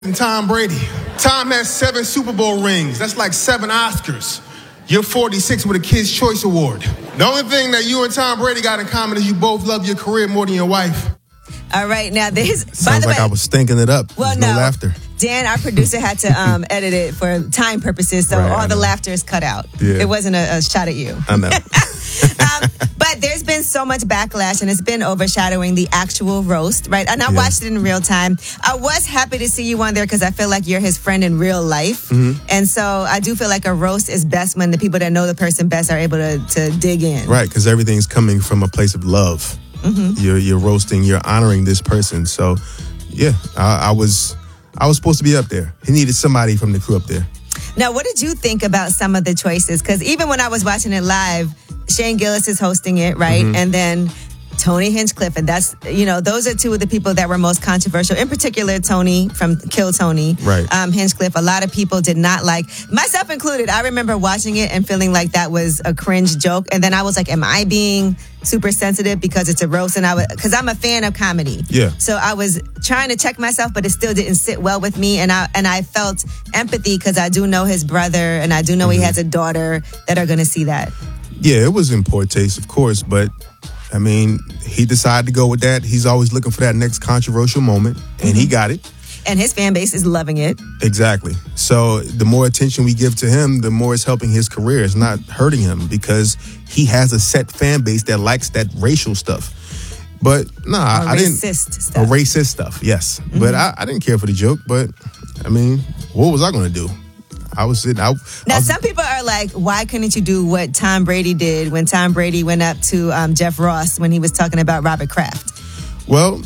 And Tom Brady. Tom has 7 Super Bowl rings. That's like 7 Oscars. You're 46 with a Kids' Choice Award. The only thing that you and Tom Brady got in common is you both love your career more than your wife. All right, now this sounds like I was stinking it up. Well, no laughter. Dan, our producer, had to edit it for time purposes, so all the laughter is cut out. Yeah. It wasn't a shot at you. I know. But there's been so much backlash, and it's been overshadowing the actual roast, right? And I watched it in real time. I was happy to see you on there because I feel like you're his friend in real life. Mm-hmm. And so I do feel like a roast is best when the people that know the person best are able to dig in. Right, because everything's coming from a place of love. Mm-hmm. You're roasting, you're honoring this person. So, yeah, I was supposed to be up there. He needed somebody from the crew up there. Now, what did you think about some of the choices? Because even when I was watching it live, Shane Gillis is hosting it, right? Mm-hmm. And then Tony Hinchcliffe, and that's, those are 2 of the people that were most controversial. In particular, Tony from Kill Tony. Right. Hinchcliffe, a lot of people did not like, myself included. I remember watching it and feeling like that was a cringe joke. And then I was like, am I being super sensitive because it's a roast? And because I'm a fan of comedy. Yeah. So I was trying to check myself, but it still didn't sit well with me. And I felt empathy because I do know his brother and I do know he has a daughter that are going to see that. Yeah, it was in poor taste, of course, but I mean, he decided to go with that. He's always looking for that next controversial moment, and he got it. And his fan base is loving it. Exactly. So the more attention we give to him, the more it's helping his career. It's not hurting him because he has a set fan base that likes that racial stuff. But I didn't. Racist stuff, yes. Mm-hmm. But I didn't care for the joke. But I mean, what was I going to do? I was sitting out. Some people are like, why couldn't you do what Tom Brady did when Tom Brady went up to Jeff Ross when he was talking about Robert Kraft? Well,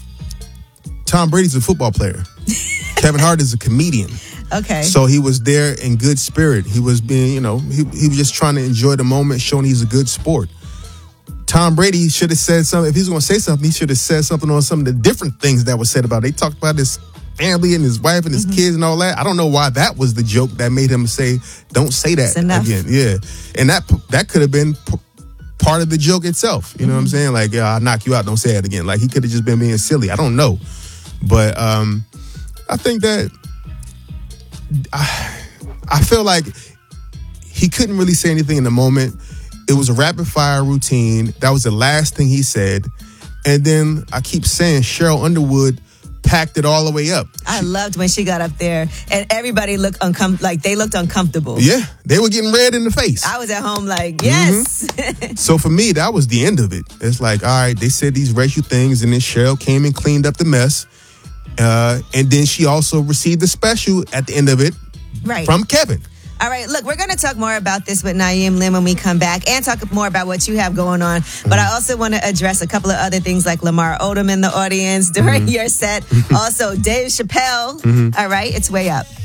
Tom Brady's a football player. Kevin Hart is a comedian. Okay. So he was there in good spirit. He was being, he was just trying to enjoy the moment, showing he's a good sport. Tom Brady should have said something. If he was going to say something, he should have said something on some of the different things that were said about it. They talked about his family and his wife and his kids and all that. I don't know why that was the joke that made him say, don't say that again. Yeah. And that could have been part of the joke itself. You know what I'm saying? Like, I'll knock you out. Don't say that again. Like, he could have just been being silly. I don't know. But I think that I feel like he couldn't really say anything in the moment. It was a rapid fire routine. That was the last thing he said. And then I keep saying Cheryl Underwood packed it all the way up. I loved when she got up there and everybody looked they looked uncomfortable. Yeah, they were getting red in the face. I was at home like, yes. Mm-hmm. So for me, that was the end of it. It's like, all right, they said these racial things and then Cheryl came and cleaned up the mess. And then she also received a special at the end of it from Kevin. All right, look, we're going to talk more about this with Naeem Lim when we come back and talk more about what you have going on. But I also want to address a couple of other things like Lamar Odom in the audience during your set. Also, Dave Chappelle. All right, it's way up.